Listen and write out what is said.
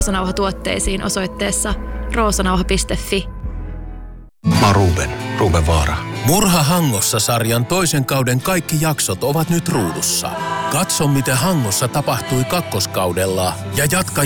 Roosanauha-tuotteisiin osoitteessa roosanauha.fi. Mä oon Ruben Vaara. Murha Hangossa-sarjan toisen kauden kaikki jaksot ovat nyt ruudussa. Katso, miten Hangossa tapahtui kakkoskaudella ja jatka